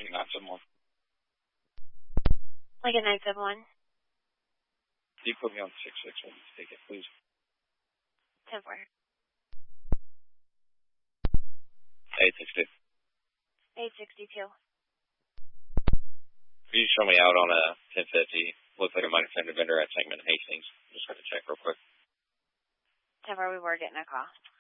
Lincoln 971. Lincoln 971. Can you put me on 661 ticket, please? 10-4. 862. 862. Can you show me out on a 1050? Looks like a minor fender vendor at Segment Hastings. Just got to check real quick. 10-4, we were getting a call.